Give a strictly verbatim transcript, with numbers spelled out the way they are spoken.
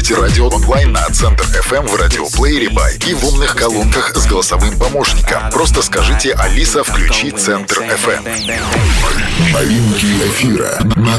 Слушайте радио онлайн на Центр эф эм в радиоплеере Бай и в умных колонках с голосовым помощником. Просто скажите: «Алиса, включи Центр эф эм». Новинки эфира на